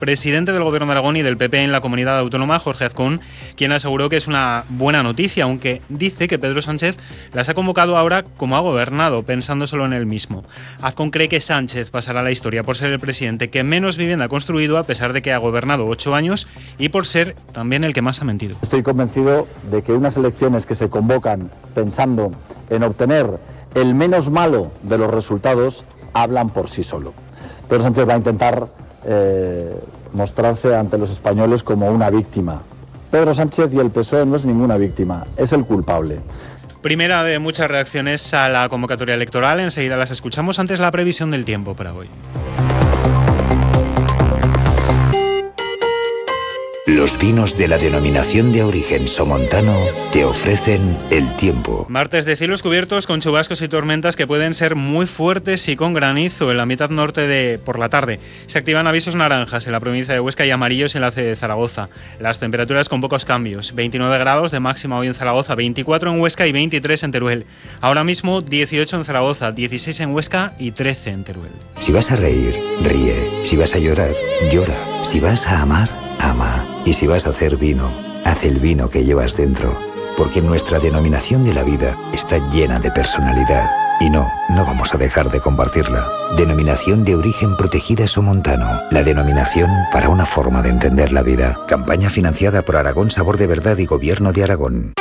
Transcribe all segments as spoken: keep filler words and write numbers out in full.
presidente del Gobierno de Aragón y del P P en la comunidad autónoma, Jorge Azcón, quien aseguró que es una buena noticia, aunque dice que Pedro Sánchez las ha convocado ahora como ha gobernado, pensando solo en él mismo. Azcón cree que Sánchez pasará a la historia por ser el presidente que menos vivienda ha construido, a pesar de que ha gobernado ocho años, y por ser también el que más ha mentido. Estoy convencido de que unas elecciones que se convocan pensando en obtener el menos malo de los resultados hablan por sí solo. Pedro Sánchez va a intentar eh, mostrarse ante los españoles como una víctima. Pedro Sánchez y el P S O E no es ninguna víctima, es el culpable. Primera de muchas reacciones a la convocatoria electoral, enseguida las escuchamos. Antes, la previsión del tiempo para hoy. Los vinos de la denominación de origen somontano te ofrecen el tiempo. Martes de cielos cubiertos con chubascos y tormentas que pueden ser muy fuertes y con granizo en la mitad norte de por la tarde. Se activan avisos naranjas en la provincia de Huesca y amarillos en la de Zaragoza. Las temperaturas con pocos cambios. veintinueve grados de máxima hoy en Zaragoza, veinticuatro en Huesca y veintitrés en Teruel. Ahora mismo dieciocho en Zaragoza, dieciséis en Huesca y trece en Teruel. Si vas a reír, ríe. Si vas a llorar, llora. Si vas a amar, ama. Y si vas a hacer vino, haz el vino que llevas dentro, porque nuestra denominación de la vida está llena de personalidad. Y no, no vamos a dejar de compartirla. Denominación de origen protegida somontano. La denominación para una forma de entender la vida. Campaña financiada por Aragón Sabor de Verdad y Gobierno de Aragón.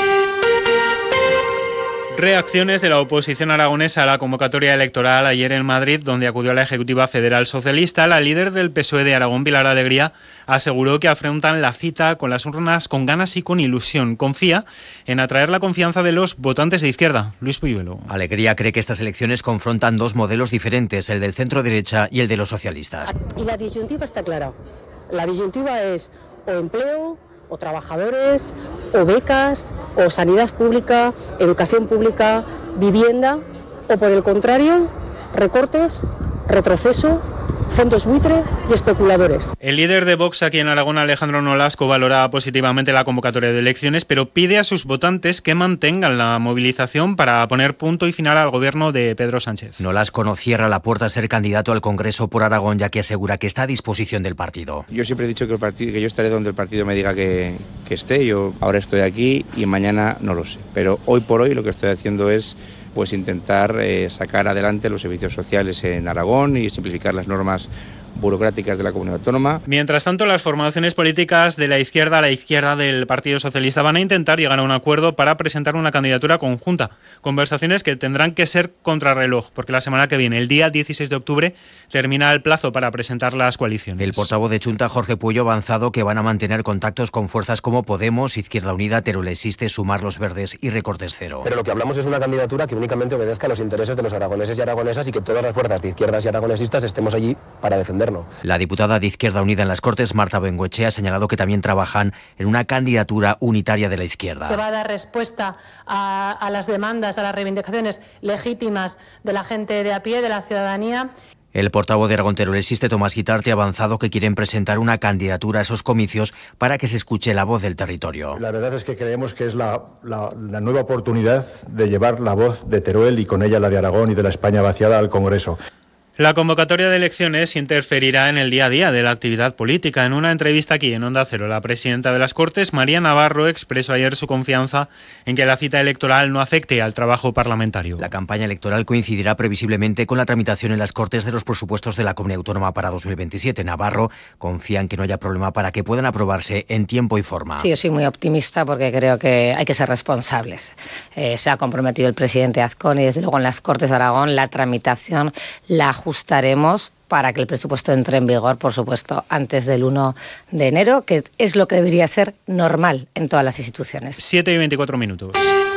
Reacciones de la oposición aragonesa a la convocatoria electoral ayer en Madrid, donde acudió a la Ejecutiva Federal Socialista. La líder del P S O E de Aragón, Pilar Alegría, aseguró que afrontan la cita con las urnas con ganas y con ilusión. Confía en atraer la confianza de los votantes de izquierda. Luis Puyuelo. Alegría cree que estas elecciones confrontan dos modelos diferentes, el del centro-derecha y el de los socialistas. Y la disyuntiva está clara. La disyuntiva es o empleo, o trabajadores, o becas, o sanidad pública, educación pública, vivienda, o por el contrario, recortes, retroceso, fondos buitre y especuladores. El líder de Vox aquí en Aragón, Alejandro Nolasco, valora positivamente la convocatoria de elecciones, pero pide a sus votantes que mantengan la movilización para poner punto y final al gobierno de Pedro Sánchez. Nolasco no cierra la puerta a ser candidato al Congreso por Aragón, ya que asegura que está a disposición del partido. Yo siempre he dicho que, el partido, que yo estaré donde el partido me diga que, que esté. Yo ahora estoy aquí y mañana no lo sé. Pero hoy por hoy lo que estoy haciendo es pues intentar eh, sacar adelante los servicios sociales en Aragón y simplificar las normas burocráticas de la comunidad autónoma. Mientras tanto, las formaciones políticas de la izquierda a la izquierda del Partido Socialista van a intentar llegar a un acuerdo para presentar una candidatura conjunta. Conversaciones que tendrán que ser contrarreloj, porque la semana que viene, el día dieciséis de octubre, termina el plazo para presentar las coaliciones. El portavoz de Chunta, Jorge Puello, ha avanzado que van a mantener contactos con fuerzas como Podemos, Izquierda Unida, Teruel Existe, Sumar, Los Verdes y Recortes Cero. Pero lo que hablamos es una candidatura que únicamente obedezca a los intereses de los aragoneses y aragonesas y que todas las fuerzas de izquierdas y aragonesistas estemos allí para defendernos. La diputada de Izquierda Unida en las Cortes, Marta Bengoechea, ha señalado que también trabajan en una candidatura unitaria de la izquierda. Que va a dar respuesta a, a las demandas, a las reivindicaciones legítimas de la gente de a pie, de la ciudadanía. El portavoz de Aragón Teruel Existe, Tomás Guitarte, ha avanzado que quieren presentar una candidatura a esos comicios para que se escuche la voz del territorio. La verdad es que creemos que es la, la, la nueva oportunidad de llevar la voz de Teruel y con ella la de Aragón y de la España vaciada al Congreso. La convocatoria de elecciones interferirá en el día a día de la actividad política. En una entrevista aquí en Onda Cero, la presidenta de las Cortes, María Navarro, expresó ayer su confianza en que la cita electoral no afecte al trabajo parlamentario. La campaña electoral coincidirá previsiblemente con la tramitación en las Cortes de los presupuestos de la Comunidad Autónoma para dos mil veintisiete. Navarro confía en que no haya problema para que puedan aprobarse en tiempo y forma. Sí, yo soy muy optimista porque creo que hay que ser responsables. Eh, se ha comprometido el presidente Azcón y desde luego en las Cortes de Aragón la tramitación la ajustaremos para que el presupuesto entre en vigor, por supuesto, antes del uno de enero, que es lo que debería ser normal en todas las instituciones. siete y veinticuatro minutos.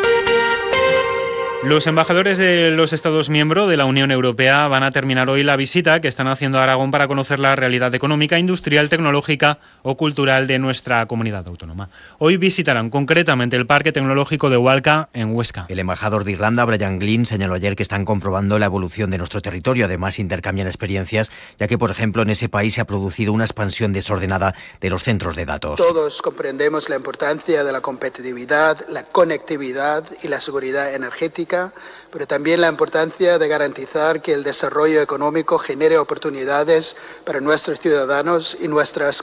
Los embajadores de los Estados miembros de la Unión Europea van a terminar hoy la visita que están haciendo a Aragón para conocer la realidad económica, industrial, tecnológica o cultural de nuestra comunidad autónoma. Hoy visitarán concretamente el Parque Tecnológico de Hualca, en Huesca. El embajador de Irlanda, Brian Glynn, señaló ayer que están comprobando la evolución de nuestro territorio. Además, intercambian experiencias, ya que, por ejemplo, en ese país se ha producido una expansión desordenada de los centros de datos. Todos comprendemos la importancia de la competitividad, la conectividad y la seguridad energética económica, pero también la importancia de garantizar que el desarrollo económico genere oportunidades para nuestros ciudadanos y nuestras